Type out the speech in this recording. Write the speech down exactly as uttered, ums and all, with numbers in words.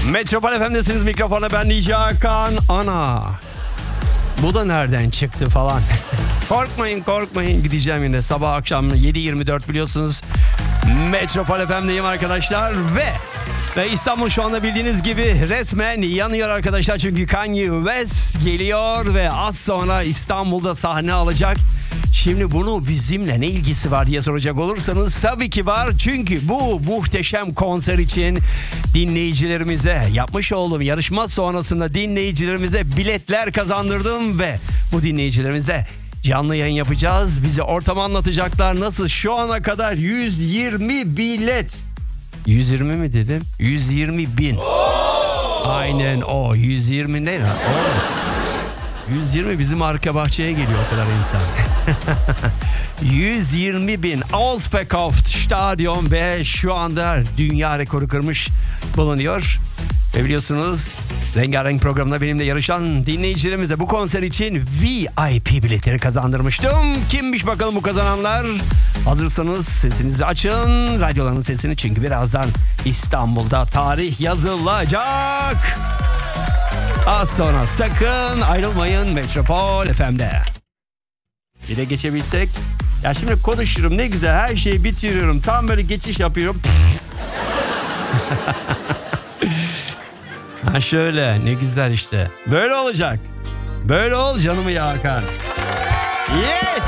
Metropol F M'desiniz, mikrofona ben D J Hakan. Ana, bu da nereden çıktı falan. Korkmayın korkmayın, gideceğim yine sabah akşam yedi yirmi dört biliyorsunuz. Metropol F M'deyim arkadaşlar ve ve İstanbul şu anda bildiğiniz gibi resmen yanıyor arkadaşlar. Çünkü Kanye West geliyor ve az sonra İstanbul'da sahne alacak. Şimdi bunu bizimle ne ilgisi var diye soracak olursanız tabii ki var. Çünkü bu muhteşem konser için dinleyicilerimize yapmış olduğum yarışma sonrasında dinleyicilerimize biletler kazandırdım ve bu dinleyicilerimize canlı yayın yapacağız. Bize ortamı anlatacaklar. Nasıl şu ana kadar yüz yirmi bilet. yüz yirmi mi dedim? yüz yirmi bin. Aynen o. yüz yirmi ne lan? yüz yirmi bizim arka bahçeye geliyor o kadar insan. yüz yirmi bin Ausverkauf Stadion ve şu anda dünya rekoru kırmış bulunuyor. Ve biliyorsunuz Rengarenk programında benimle yarışan dinleyicilerimize bu konser için V I P biletleri kazandırmıştım. Kimmiş bakalım bu kazananlar? Hazırsanız sesinizi açın, radyoların sesini, çünkü birazdan İstanbul'da tarih yazılacak. Az sonra sakın ayrılmayın Metropol F M'de. Bir de geçebilsek. Ya şimdi konuşurum ne güzel, her şeyi bitiriyorum. Tam böyle geçiş yapıyorum. Ha şöyle, ne güzel işte. Böyle olacak. Böyle ol canımı ya Hakan. Yes!